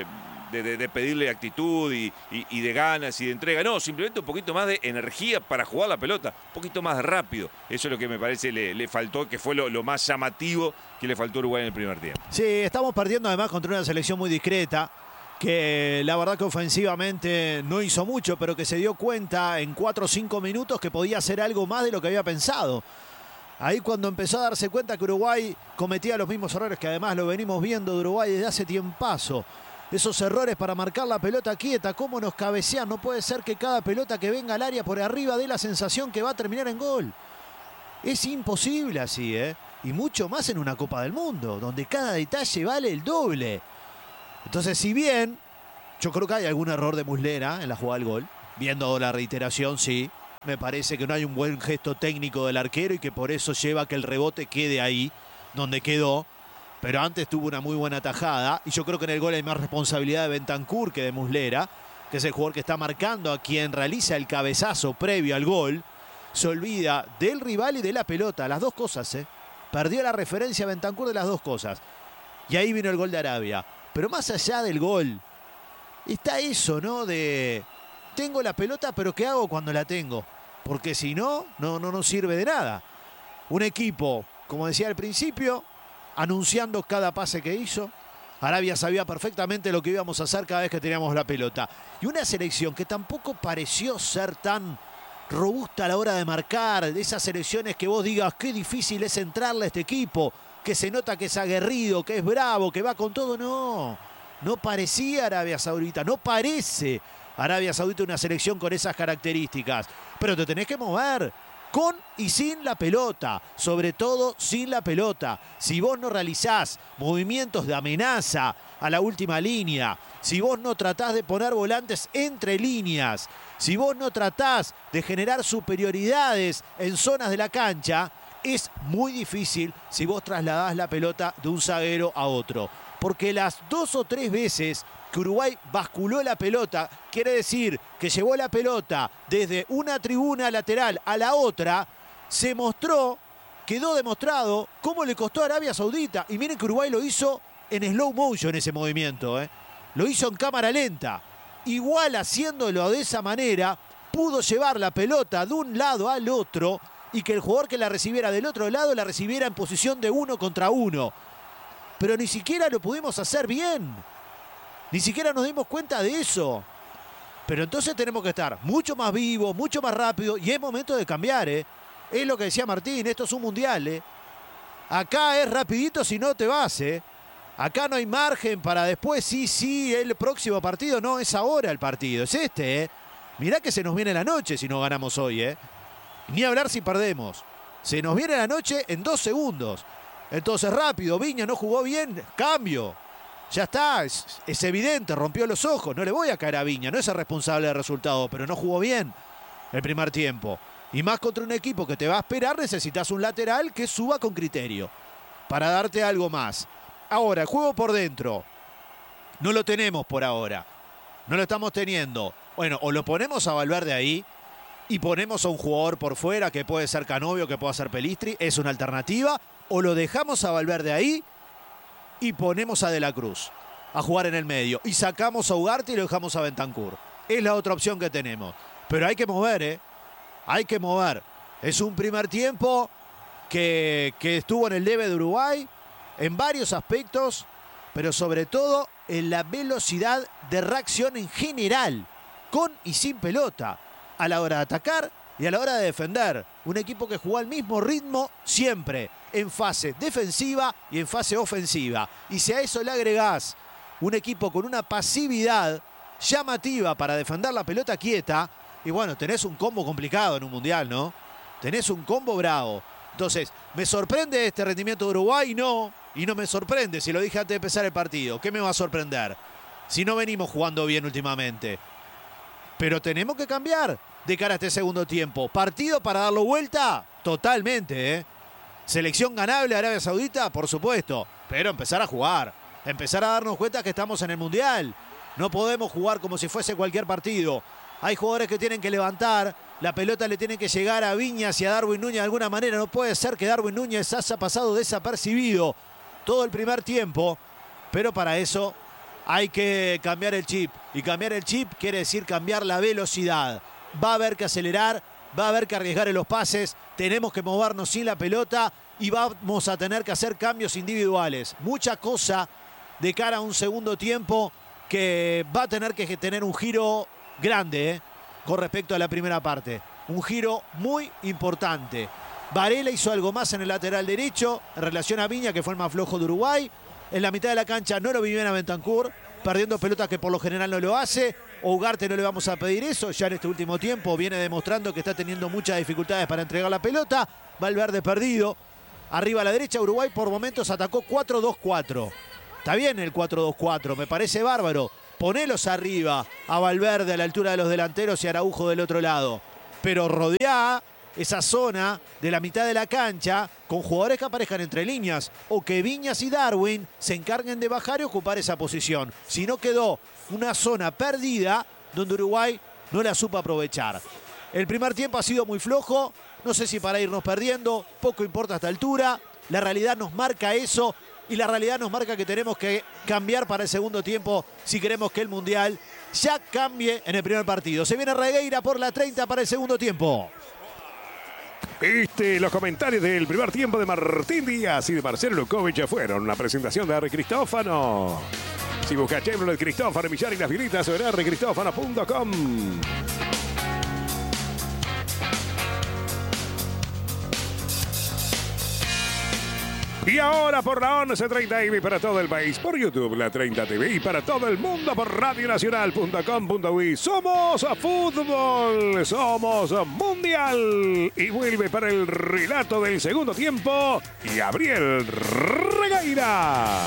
de pedirle actitud y de ganas y de entrega, no, simplemente un poquito más de energía para jugar la pelota, un poquito más rápido. Eso es lo que me parece le faltó, que fue lo más llamativo que le faltó a Uruguay en el primer tiempo. Sí, estamos perdiendo además contra una selección muy discreta, que la verdad que ofensivamente no hizo mucho, pero que se dio cuenta en 4 o 5 minutos que podía hacer algo más de lo que había pensado. Ahí cuando empezó a darse cuenta que Uruguay cometía los mismos errores que además lo venimos viendo de Uruguay desde hace tiempazo. Esos errores para marcar la pelota quieta, cómo nos cabecean. No puede ser que cada pelota que venga al área por arriba dé la sensación que va a terminar en gol. Es imposible así, ¿eh? Y mucho más en una Copa del Mundo, donde cada detalle vale el doble. Entonces, si bien yo creo que hay algún error de Muslera en la jugada del gol, viendo la reiteración, sí. Me parece que no hay un buen gesto técnico del arquero y que por eso lleva a que el rebote quede ahí, donde quedó. Pero antes tuvo una muy buena tajada. Y yo creo que en el gol hay más responsabilidad de Bentancur que de Muslera, que es el jugador que está marcando a quien realiza el cabezazo previo al gol. Se olvida del rival y de la pelota. Las dos cosas, ¿eh? Perdió la referencia a Bentancur de las dos cosas. Y ahí vino el gol de Arabia. Pero más allá del gol, está eso, ¿no? De... tengo la pelota, pero ¿qué hago cuando la tengo? Porque si no, no sirve de nada. Un equipo, como decía al principio, anunciando cada pase que hizo. Arabia sabía perfectamente lo que íbamos a hacer cada vez que teníamos la pelota. Y una selección que tampoco pareció ser tan robusta a la hora de marcar. De esas selecciones que vos digas, qué difícil es entrarle a este equipo. Que se nota que es aguerrido, que es bravo, que va con todo. No parecía Arabia Saudita, no parece Arabia Saudita una selección con esas características. Pero te tenés que mover con y sin la pelota, sobre todo sin la pelota. Si vos no realizás movimientos de amenaza a la última línea, si vos no tratás de poner volantes entre líneas, si vos no tratás de generar superioridades en zonas de la cancha, es muy difícil si vos trasladás la pelota de un zaguero a otro. Porque las 2 o 3 veces que Uruguay basculó la pelota, quiere decir que llevó la pelota desde una tribuna lateral a la otra, quedó demostrado cómo le costó a Arabia Saudita. Y miren que Uruguay lo hizo en slow motion ese movimiento, ¿eh? Lo hizo en cámara lenta. Igual haciéndolo de esa manera, pudo llevar la pelota de un lado al otro y que el jugador que la recibiera del otro lado la recibiera en posición de 1 contra 1. Pero ni siquiera lo pudimos hacer bien. Ni siquiera nos dimos cuenta de eso. Pero entonces tenemos que estar mucho más vivos, mucho más rápido. Y es momento de cambiar, ¿eh? Es lo que decía Martín, esto es un mundial, ¿eh? Acá es rapidito si no te vas, ¿eh? Acá no hay margen para después, sí, el próximo partido. No, es ahora el partido, es este, ¿eh? Mirá que se nos viene la noche si no ganamos hoy, ¿eh? Ni hablar si perdemos. Se nos viene la noche en 2 segundos. Entonces rápido, Viña no jugó bien, cambio. Ya está, es evidente, rompió los ojos. No le voy a caer a Viña, no es el responsable del resultado, pero no jugó bien el primer tiempo. Y más contra un equipo que te va a esperar, necesitas un lateral que suba con criterio para darte algo más. Ahora, el juego por dentro, no lo tenemos por ahora. No lo estamos teniendo. Bueno, o lo ponemos a Valverde ahí y ponemos a un jugador por fuera, que puede ser Canovio, que puede ser Pelistri, es una alternativa. O lo dejamos a Valverde ahí y ponemos a De la Cruz a jugar en el medio. Y sacamos a Ugarte y lo dejamos a Bentancur. Es la otra opción que tenemos. Pero hay que mover, ¿eh? Hay que mover. Es un primer tiempo que estuvo en el debe de Uruguay en varios aspectos, pero sobre todo en la velocidad de reacción en general, con y sin pelota, a la hora de atacar y a la hora de defender. Un equipo que jugó al mismo ritmo siempre, en fase defensiva y en fase ofensiva. Y si a eso le agregás un equipo con una pasividad llamativa para defender la pelota quieta, y bueno, tenés un combo complicado en un mundial, ¿no? Tenés un combo bravo. Entonces, ¿me sorprende este rendimiento de Uruguay? No. Y no me sorprende, si lo dije antes de empezar el partido. ¿Qué me va a sorprender? Si no venimos jugando bien últimamente. Pero tenemos que cambiar de cara a este segundo tiempo. ¿Partido para darlo vuelta? Totalmente, ¿eh? Selección ganable Arabia Saudita, por supuesto. Pero empezar a jugar. Empezar a darnos cuenta que estamos en el Mundial. No podemos jugar como si fuese cualquier partido. Hay jugadores que tienen que levantar, La pelota le tiene que llegar a Viñas y a Darwin Núñez de alguna manera. No puede ser que Darwin Núñez haya pasado desapercibido todo el primer tiempo. Pero para eso hay que cambiar el chip. Y cambiar el chip quiere decir cambiar la velocidad. Va a haber que acelerar, va a haber que arriesgar en los pases. Tenemos que movernos sin la pelota y vamos a tener que hacer cambios individuales. Mucha cosa de cara a un segundo tiempo que va a tener que tener un giro grande, con respecto a la primera parte. Un giro muy importante. Varela hizo algo más en el lateral derecho en relación a Viña, que fue el más flojo de Uruguay. En la mitad de la cancha no lo vi bien a Bentancur, perdiendo pelotas que por lo general no lo hace. A Ugarte no le vamos a pedir eso. Ya en este último tiempo viene demostrando que está teniendo muchas dificultades para entregar la pelota. Valverde perdido. Arriba a la derecha, Uruguay por momentos atacó 4-2-4. Está bien el 4-2-4, me parece bárbaro. Ponelos arriba a Valverde a la altura de los delanteros y Araujo del otro lado. Pero rodeá esa zona de la mitad de la cancha con jugadores que aparezcan entre líneas o que Viñas y Darwin se encarguen de bajar y ocupar esa posición. Si no, quedó una zona perdida donde Uruguay no la supo aprovechar. El primer tiempo ha sido muy flojo, no sé si para irnos perdiendo, poco importa a esta altura. La realidad nos marca eso. Y la realidad nos marca que tenemos que cambiar para el segundo tiempo si queremos que el Mundial ya cambie en el primer partido. Se viene Regueira por la 30 para el segundo tiempo. Los comentarios del primer tiempo de Martín Díaz y de Marcelo Lukovic fueron una presentación de R. Cristófano. Si busca Chevrolet Cristófano, Millar y las filitas sobre rcristófano.com. Y ahora por la 11:30 para todo el país, por YouTube, la 30 TV y para todo el mundo por radionacional.com.uy. Somos fútbol, somos mundial. Y vuelve para el relato del segundo tiempo, Gabriel Regueira.